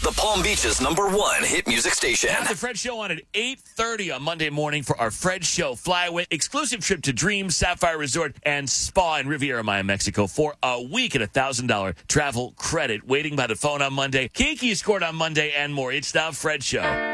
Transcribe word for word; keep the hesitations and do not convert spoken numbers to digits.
the Palm Beach's number one hit music station. Have the Fred Show on at eight thirty on Monday morning for our Fred Show Flyaway exclusive trip to Dream Sapphire Resort and Spa in Riviera Maya, Mexico for a week at a one thousand dollars travel credit. Waiting by the phone on Monday. Kiki scored on Monday and more. It's the Fred Show.